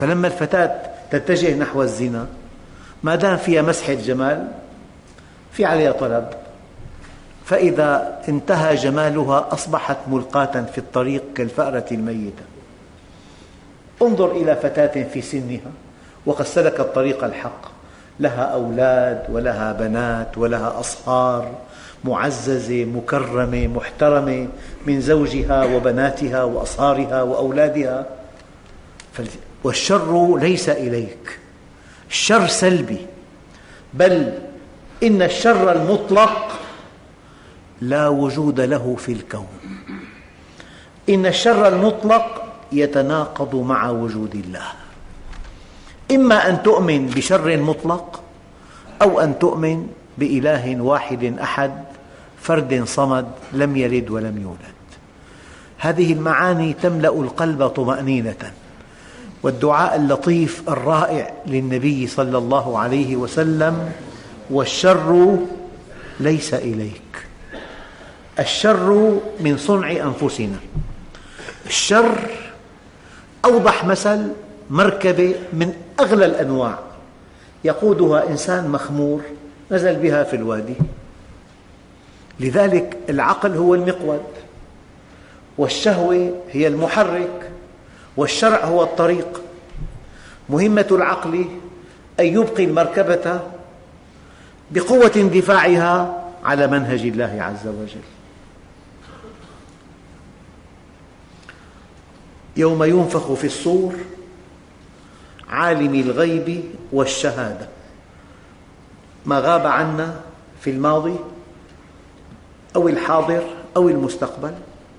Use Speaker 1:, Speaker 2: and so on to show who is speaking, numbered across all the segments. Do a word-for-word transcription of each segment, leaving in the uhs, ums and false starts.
Speaker 1: فلما الفتاة تتجه نحو الزنا ما دام فيها مسحة جمال في عليها طلب، فإذا انتهى جمالها أصبحت ملقاة في الطريق كالفأرة الميتة. انظر إلى فتاة في سنها وقد سلكت طريق الحق، لها أولاد ولها بنات ولها أصهار، معززة مكرمة محترمة من زوجها وبناتها وأصهارها وأولادها. والشر ليس إليك، الشر سلبي، بل إن الشر المطلق لا وجود له في الكون. إن الشر المطلق يتناقض مع وجود الله. إما أن تؤمن بشر مطلق أو أن تؤمن بإله واحد أحد فرد صمد لم يلد ولم يولد. هذه المعاني تملأ القلب طمأنينة. والدعاء اللطيف الرائع للنبي صلى الله عليه وسلم: والشر ليس إليك. الشر من صنع أنفسنا. الشر أوضح مثل مركبة من أغلى الأنواع يقودها إنسان مخمور نزل بها في الوادي. لذلك العقل هو المقود، والشهوة هي المحرك، والشرع هو الطريق. مهمة العقل أن يبقي المركبة بقوة اندفاعها على منهج الله عز وجل. يوم ينفخ في الصور عالم الغيب والشهادة، ما غاب عنا في الماضي أو الحاضر أو المستقبل،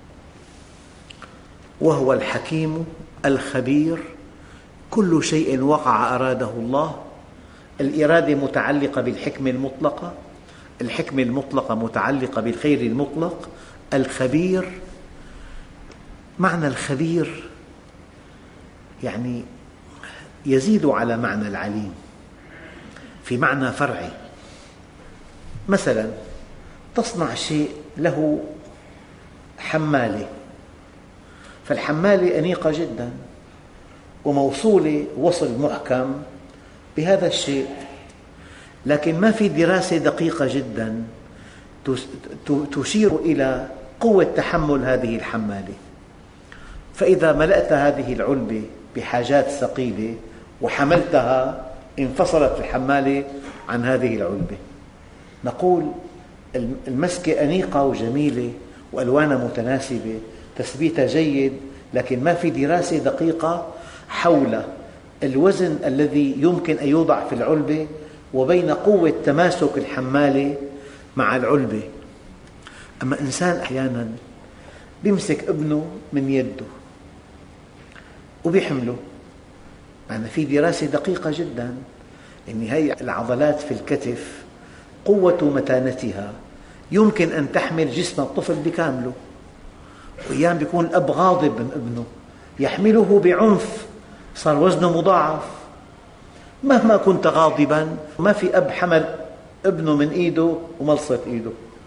Speaker 1: وهو الحكيم الخبير. كل شيء وقع أراده الله. الإرادة متعلقة بالحكمة المطلقة، الحكمة المطلقة متعلقة بالخير المطلق. الخبير، معنى الخبير يعني يزيد على معنى العليم في معنى فرعي. مثلا تصنع شيء له حمالة، فالحمالة أنيقة جدا وموصولة وصل محكم بهذا الشيء، لكن ما في دراسة دقيقة جدا تشير إلى قوة تحمل هذه الحمالة. فإذا ملأت هذه العلبة بحاجات ثقيلة وحملتها انفصلت الحمالة عن هذه العلبة، نقول المسكة أنيقة وجميلة وألوانها متناسبة، تثبيتها جيد، لكن ما في دراسة دقيقة حول الوزن الذي يمكن أن يوضع في العلبة وبين قوة تماسك الحمالة مع العلبة. أما إنسان أحياناً بيمسك ابنه من يده وبيحمله، يعني في دراسة دقيقة جدا إن هي العضلات في الكتف قوة متانتها يمكن أن تحمل جسم الطفل بكامله. وأيام بيكون الأب غاضب من ابنه يحمله بعنف، صار وزنه مضاعف. مهما كنت غاضبا ما في أب حمل ابنه من إيده وملصت إيده،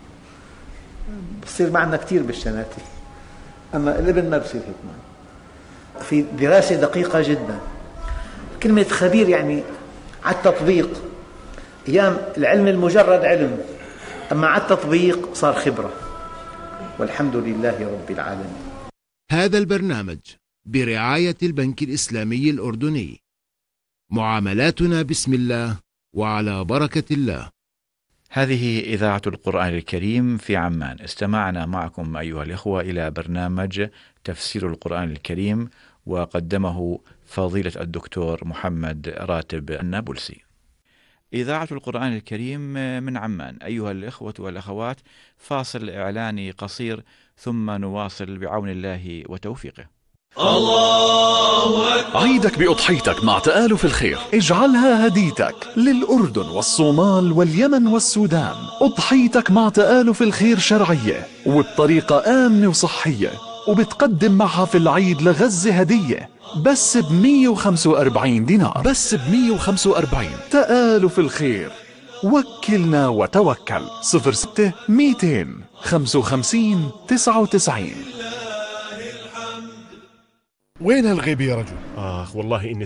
Speaker 1: بصير معنا كثير بالشناتي. أما الابن ما بصير هيك معنا. في دراسة دقيقة جدا. كلمة خبير يعني على التطبيق. أيام العلم المجرد علم، أما على التطبيق صار خبرة. والحمد لله رب العالمين.
Speaker 2: هذا البرنامج برعاية البنك الإسلامي الأردني. معاملاتنا بسم الله وعلى بركة الله.
Speaker 3: هذه إذاعة القرآن الكريم في عمان. استمعنا معكم أيها الإخوة إلى برنامج تفسير القرآن الكريم، وقدمه فضيلة الدكتور محمد راتب النابلسي. إذاعة القرآن الكريم من عمان. أيها الإخوة والأخوات، فاصل إعلاني قصير ثم نواصل بعون الله وتوفيقه.
Speaker 4: الله أكبر. عيدك بأضحيتك مع تآلف الخير، اجعلها هديتك للأردن والصومال واليمن والسودان. أضحيتك مع تآلف الخير شرعية وبطريقة آمنة وصحية، وبتقدم معها في العيد لغزة هدية بس ب مية وخمسة وأربعين دينار. بس ب مية وخمسة وأربعين. تآلف الخير، وكلنا وتوكل. صفر ستة مئتين خمسة وخمسين تسعة وتسعين.
Speaker 5: وين هالغيب يا رجل؟ آخ والله إني